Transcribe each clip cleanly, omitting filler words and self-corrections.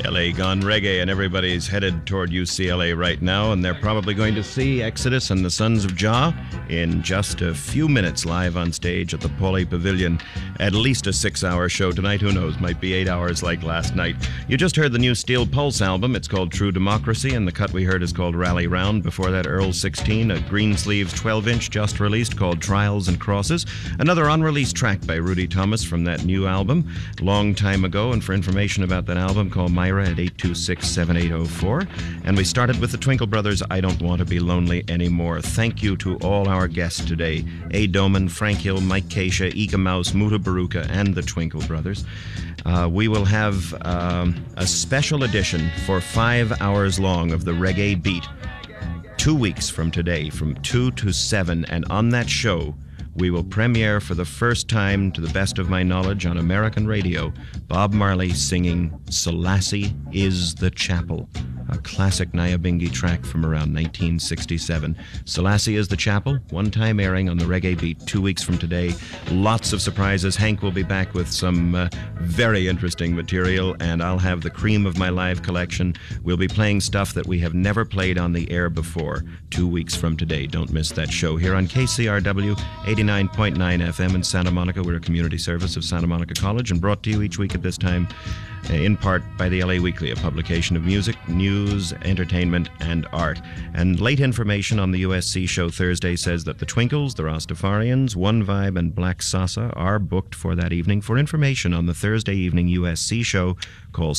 LA Gone Reggae, and everybody's headed toward UCLA right now, and they're probably going to see Exodus and the Sons of Jah in just a few minutes live on stage at the Pauley Pavilion. At least a 6-hour show tonight. Who knows? Might be 8 hours like last night. You just heard the new Steel Pulse album. It's called True Democracy, and the cut we heard is called Rally Round. Before that, Earl 16, a Greensleeves 12-inch just released called Trials and Crosses. Another unreleased track by Rudy Thomas from that new album, long time ago. And for information about that album, call Myra at 826-7804. And we started with the Twinkle Brothers, I Don't Want to Be Lonely Anymore. Thank you to all our guests today. A. Doman, Frank Hill, Mike Keisha, Ika Mouse, Muta Baruka, and the Twinkle Brothers. We will have a special edition for 5 hours long of the Reggae Beat 2 weeks from today, from 2 to 7. And on that show, we will premiere for the first time, to the best of my knowledge, on American radio, Bob Marley singing Selassie is the Chapel, a classic Nyabingi track from around 1967. Selassie is the Chapel, one-time airing on the Reggae Beat 2 weeks from today. Lots of surprises. Hank will be back with some very interesting material, and I'll have the cream of my live collection. We'll be playing stuff that we have never played on the air before 2 weeks from today. Don't miss that show here on KCRW 89.9 FM in Santa Monica. We're a community service of Santa Monica College, and brought to you each week at this time in part by the LA Weekly, a publication of music, news, entertainment, and art. And late information on the USC show Thursday says that the Twinkles, the Rastafarians, One Vibe, and Black Sasa are booked for that evening. For information on the Thursday evening USC show, call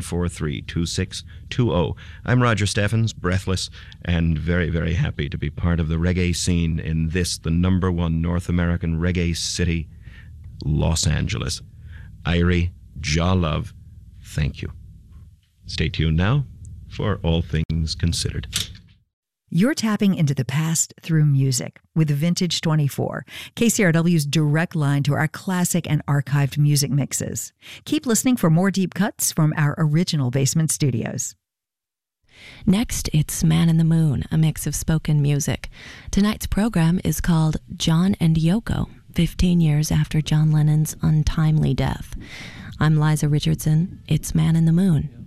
743-2620. I'm Roger Steffens, breathless, and very, very happy to be part of the reggae scene in this, the #1 North American reggae city, Los Angeles. Irie, Jah Love, thank you. Stay tuned now for All Things Considered. You're tapping into the past through music with Vintage 24, KCRW's direct line to our classic and archived music mixes. Keep listening for more deep cuts from our original basement studios. Next, it's Man in the Moon, a mix of spoken music. Tonight's program is called John and Yoko, 15 years after John Lennon's untimely death. I'm Liza Richardson. It's Man in the Moon.